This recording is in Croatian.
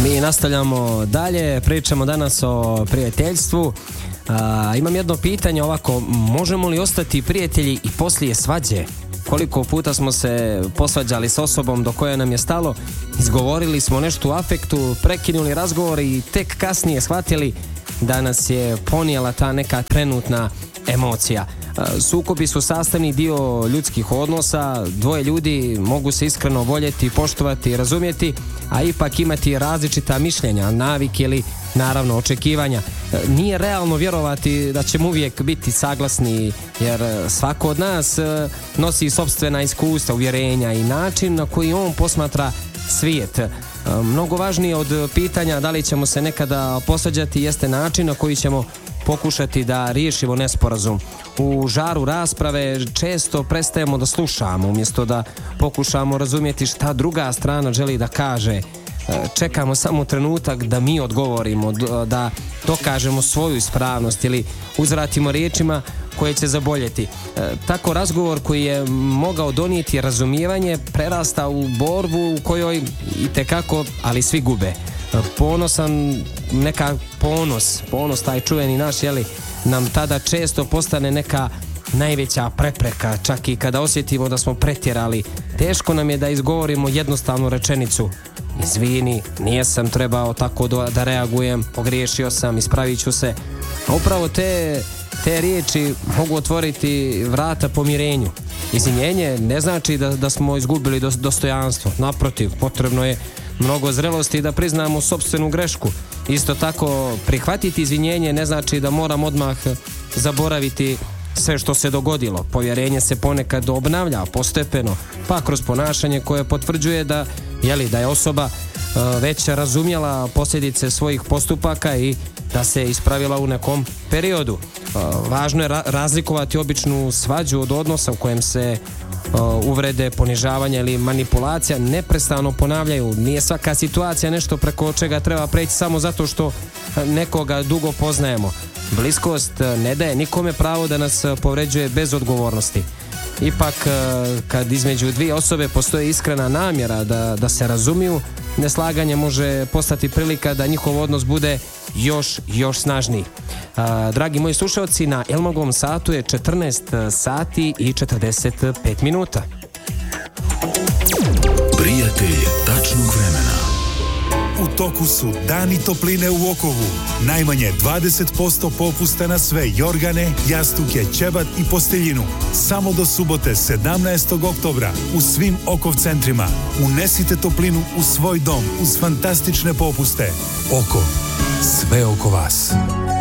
Mi nastavljamo dalje, pričamo danas o prijateljstvu. Imam jedno pitanje ovako, možemo li ostati prijatelji i poslije svađe? Koliko puta smo se posvađali s osobom do koje nam je stalo, izgovorili smo nešto u afektu, prekinuli razgovor i tek kasnije shvatili da nas je ponijela ta neka trenutna emocija. Sukobi su sastavni dio ljudskih odnosa, dvoje ljudi mogu se iskreno voljeti, poštovati i razumjeti, a ipak imati različita mišljenja, navike ili naravno očekivanja. Nije realno vjerovati da ćemo uvijek biti saglasni, jer svako od nas nosi sopstvena iskustva, uvjerenja i način na koji on posmatra svijet. Mnogo važnije od pitanja da li ćemo se nekada posvađati jeste način na koji ćemo pokušati da riješimo nesporazum. U žaru rasprave često prestajemo da slušamo, umjesto da pokušamo razumjeti šta druga strana želi da kaže. Čekamo samo trenutak da mi odgovorimo, da dokažemo svoju ispravnost ili uzvratimo riječima koje će zaboljeti. Tako razgovor koji je mogao donijeti razumijevanje prerasta u borbu u kojoj itekako, ali svi gube. Ponos taj čuveni naš, nam tada često postane neka najveća prepreka, čak i kada osjetimo da smo pretjerali. Teško nam je da izgovorimo jednostavnu rečenicu: izvini, nijesam trebao tako da reagujem, pogriješio sam, ispravit ću se. A upravo te riječi mogu otvoriti vrata pomirenju. Izvinjenje ne znači da smo izgubili dostojanstvo. Naprotiv, potrebno je mnogo zrelosti da priznamo sopstvenu grešku. Isto tako, prihvatiti izvinjenje ne znači da moram odmah zaboraviti sve što se dogodilo. Povjerenje se ponekad obnavlja postepeno, pa kroz ponašanje koje potvrđuje da je osoba već razumjela posljedice svojih postupaka i da se ispravila u nekom periodu. Važno je razlikovati običnu svađu od odnosa u kojem se uvrede, ponižavanja ili manipulacija neprestano ponavljaju. Nije svaka situacija nešto preko čega treba preći samo zato što nekoga dugo poznajemo. Bliskost ne daje nikome pravo da nas povređuje bez odgovornosti. Ipak, kad između dvije osobe postoji iskrena namjera da se razumiju, neslaganje može postati prilika da njihov odnos bude još snažniji. Dragi moji slušalci, na Elmagovom satu je 14 sati i 45 minuta. Prijatelj tačnog vremena. U toku su Dani topline u Okovu. Najmanje 20% popusta na sve jorgane, jastuke, ćebat i posteljinu. Samo do subote 17. oktobra u svim Okov centrima. Unesite toplinu u svoj dom uz fantastične popuste. Okov. Sve oko vas.